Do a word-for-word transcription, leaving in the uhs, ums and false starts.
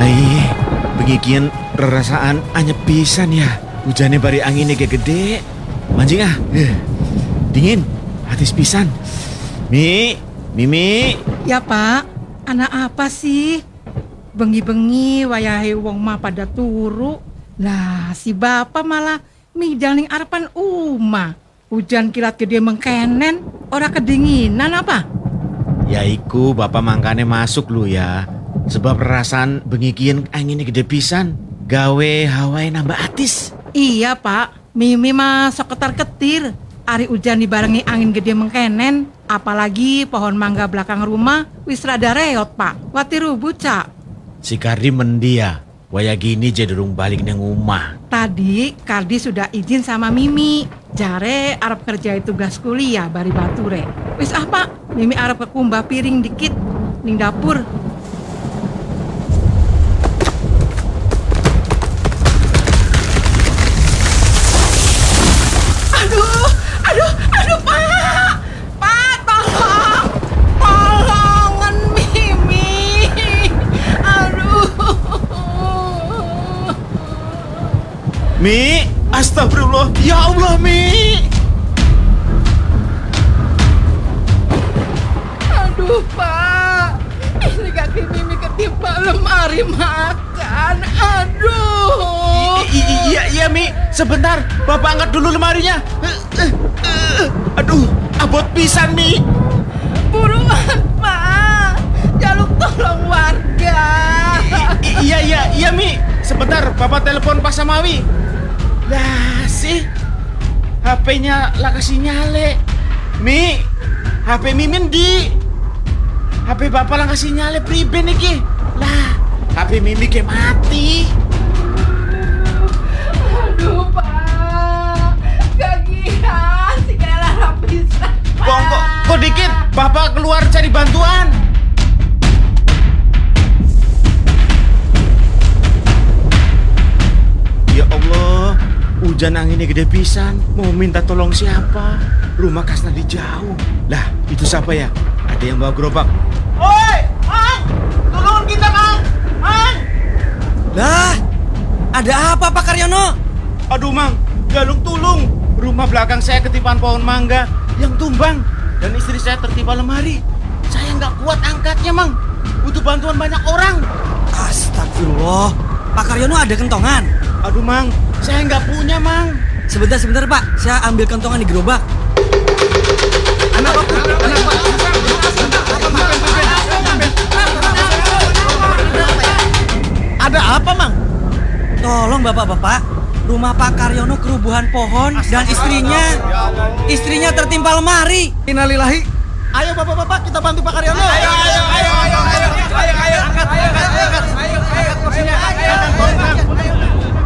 Hai, bengikian rerasaan anyep pisan ya. Hujannya bari anginnya kayak gede. Mancing ah, eh, dingin, hati pisan. Mi, Mimi. Ya Pak, anak apa sih? Bengi-bengi wayahe wong mah pada turu. Lah si bapak malah midal ning arepan umah. Hujan kilat gede mengkenen, ora kedinginan apa? Ya iku bapak mangkane masuk lu ya. Sebab perasaan bengikian anginnya gede pisan. Gawe hawai nambah atis. Iya Pak, Mimi mah sok ketar-ketir. Ari hujan dibarengi angin gede mengkenen. Apalagi pohon mangga belakang rumah wis rada reot Pak. Wati rubuh Cak. Si Kardi mendia. Waya gini jadurung balik nang rumah. Tadi Kardi sudah izin sama Mimi. Jare arep kerja tugas kuliah bari bature. Wis ah Pak, Mimi arep ke kumbah piring dikit ning dapur. Aduh, aduh, aduh Pak. Pak tolong. Tolongan Mimi. Aduh. Mi, astagfirullah. Ya Allah, Mi. Aduh Pak, ini kaki Mimi ketimpa lemari makan. Aduh. I- i- Iya, iya Mi. Sebentar, Bapak angkat dulu lemarinya. Eh, eh, eh. Aduh, abot pisan Mi. Buruan Pak, jaluk tolong warga. I- i- Iya, iya, iya Mi. Sebentar, Bapak telepon Pak Samawi. Lah sih, H P-nya lah kasih nyale. Mi, H P Mimin di. H P Bapak lah kasih nyale priben iki. Lah, H P Mimi ke mati. Aduh Pak, gagihan si kela rapisan. Kok, kok, kok dikit Bapak keluar cari bantuan. Ya Allah, hujan anginnya gede pisan. Mau minta tolong siapa? Rumah Kasna di jauh. Lah, itu siapa ya? Ada yang bawa gerobak. Oi, Mang! Tolongin kita, Mang! Mang! Lah, ada apa Pak Karyono? Aduh, Mang, galung tulung. Rumah belakang saya ketipan pohon mangga yang tumbang. Dan istri saya tertimpa lemari. Saya nggak kuat angkatnya, Mang. Butuh bantuan banyak orang. Astagfirullah, Pak Karyono ada kentongan? Aduh, Mang, saya nggak punya, Mang. Sebentar, sebentar Pak, saya ambil kentongan di gerobak. Anak aku, anak Pak. Ada apa Mang? Tolong bapak-bapak, rumah Pak Karyono kerubuhan pohon dan istrinya, istrinya tertimpa lemari. Innalillahi. Ayo bapak-bapak kita bantu Pak Karyono. Ayo, ayo, ayo.